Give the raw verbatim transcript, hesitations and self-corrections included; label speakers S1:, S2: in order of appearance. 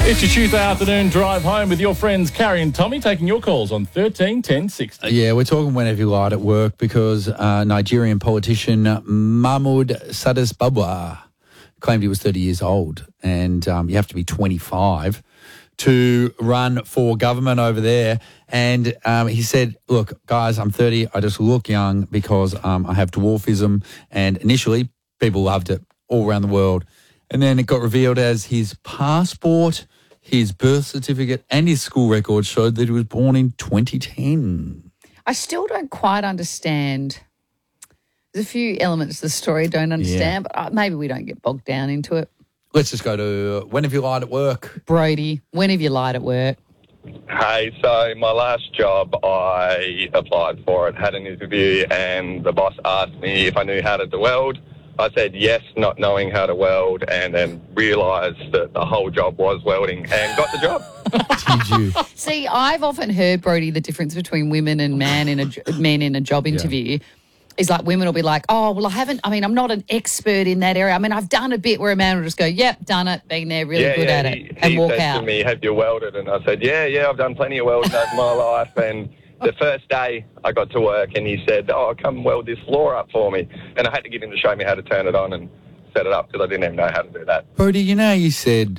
S1: It's your Tuesday afternoon drive home with your friends Carrie and Tommy, taking your calls on thirteen ten sixty.
S2: Yeah, we're talking whenever you lied at work because uh, Nigerian politician Mahmoud Sadis Babwa claimed he was thirty years old, and um, you have to be twenty-five to run for government over there. And um, he said, look, guys, I'm thirty. I just look young because um, I have dwarfism. And initially, people loved it all around the world. And then it got revealed as his passport, his birth certificate and his school record showed that he was born in twenty ten.
S3: I still don't quite understand. There's a few elements of the story I don't understand,
S2: Yeah.
S3: but maybe we don't get bogged down into it.
S2: Let's just go to when have you lied at work?
S3: Brody, when have you lied at work?
S4: Hey, so my last job, I applied for it, had an interview, and the boss asked me if I knew how to weld. I said yes, not knowing how to weld, and then realised that the whole job was welding and got the job.
S2: Did you?
S3: See, I've often heard, Brody, the difference between women and man in a jo- men in a job interview is like women will be like, oh, well, I haven't, I mean, I'm not an expert in that area. I mean, I've done a bit, where a man will just go, yep, done it, been there, really
S4: yeah,
S3: good
S4: yeah,
S3: at
S4: he,
S3: it, and
S4: he
S3: walk
S4: said
S3: out.
S4: to me, have you welded? And I said, yeah, yeah, I've done plenty of welding over my life. And the first day I got to work and he said, oh, come weld this floor up for me. And I had to get him to show me how to turn it on and set it up because I didn't even know how to do that.
S2: Brody, you know you said